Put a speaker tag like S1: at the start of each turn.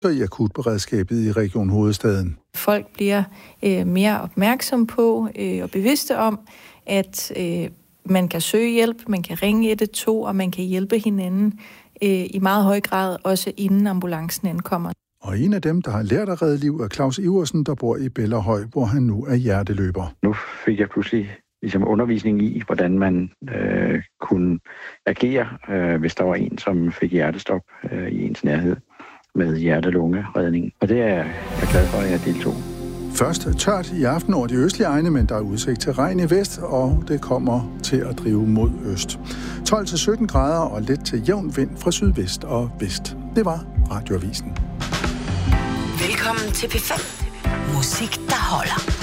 S1: i akutberedskabet i Region Hovedstaden.
S2: Folk bliver mere opmærksom på og bevidste om, at man kan søge hjælp, man kan ringe 112, og man kan hjælpe hinanden i meget høj grad, også inden ambulancen ankommer.
S1: Og en af dem, der har lært at redde liv, er Claus Iversen, der bor i Bellerhøj, hvor han nu er hjerteløber.
S3: Nu fik jeg pludselig undervisning i, hvordan man kunne agere, hvis der var en, som fik hjertestop i ens nærhed med hjerte-lunge-redning. Og det er jeg glad for, at jeg deltog.
S1: Først tørt i aften over de østlige egne, men der er udsigt til regn i vest, og det kommer til at drive mod øst. 12-17 grader og let til jævn vind fra sydvest og vest. Det var Radioavisen.
S4: Velkommen til P5. Musik, der holder.